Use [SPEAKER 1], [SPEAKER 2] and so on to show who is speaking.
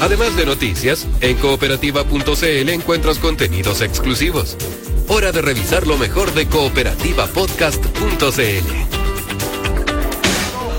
[SPEAKER 1] Además de noticias, en cooperativa.cl encuentras contenidos exclusivos. Hora de revisar lo mejor de cooperativapodcast.cl.